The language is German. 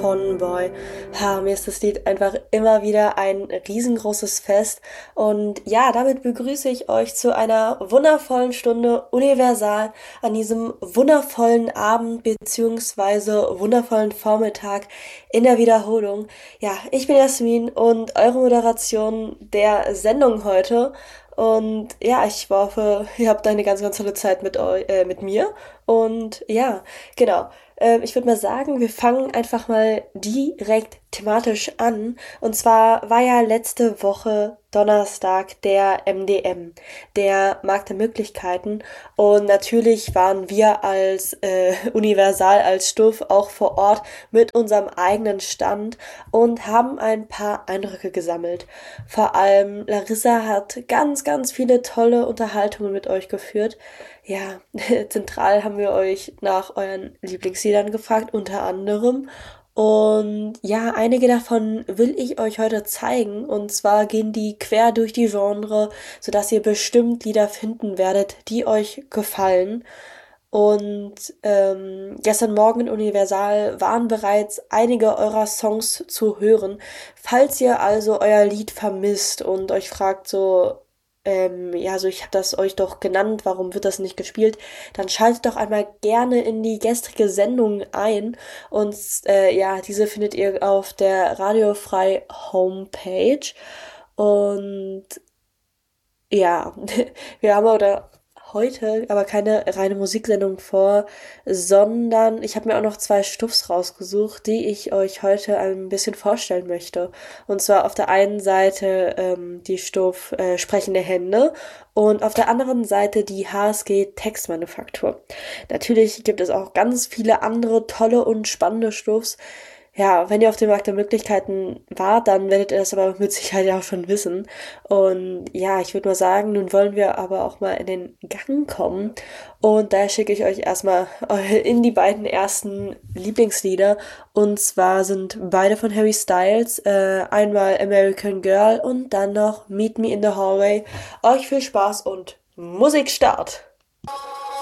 von Boy. Mir ist das Lied einfach immer wieder ein riesengroßes Fest. Und ja, damit begrüße ich euch zu einer wundervollen Stunde Universal an diesem wundervollen Abend beziehungsweise wundervollen Vormittag in der Wiederholung. Ja, ich bin Jasmin und eure Moderation der Sendung heute. Und ja, ich hoffe, ihr habt eine ganz tolle Zeit mit mir. Und ja, genau. Ich würde mal sagen, wir fangen einfach mal direkt thematisch an. Und zwar war ja letzte Woche Donnerstag der MDM, der Markt der Möglichkeiten. Und natürlich waren wir als Universal, als Stuff auch vor Ort mit unserem eigenen Stand und haben ein paar Eindrücke gesammelt. Vor allem Larissa hat ganz viele tolle Unterhaltungen mit euch geführt. Ja, zentral haben wir euch nach euren Lieblingsliedern gefragt, unter anderem. Und ja, einige davon will ich euch heute zeigen. Und zwar gehen die quer durch die Genre, sodass ihr bestimmt Lieder finden werdet, die euch gefallen. Und gestern Morgen in Universal waren bereits einige eurer Songs zu hören. Falls ihr also euer Lied vermisst und euch fragt so, ja, so ich habe das euch doch genannt, warum wird das nicht gespielt? Dann schaltet doch einmal gerne in die gestrige Sendung ein. Und ja, diese findet ihr auf der Radiofrei Homepage. Und ja, wir haben oder heute aber keine reine Musiksendung vor, sondern ich habe mir auch noch zwei Stuffs rausgesucht, die ich euch heute ein bisschen vorstellen möchte. Und zwar auf der einen Seite die Stuff Sprechende Hände und auf der anderen Seite die HSG Textmanufaktur. Natürlich gibt es auch ganz viele andere tolle und spannende Stuffs. Ja, wenn ihr auf dem Markt der Möglichkeiten wart, dann werdet ihr das aber mit Sicherheit ja auch schon wissen. Und ja, ich würde mal sagen, nun wollen wir aber auch mal in den Gang kommen. Und daher schicke ich euch erstmal in die beiden ersten Lieblingslieder. Und zwar sind beide von Harry Styles. Einmal American Girl und dann noch Meet Me in the Hallway. Euch viel Spaß und Musikstart!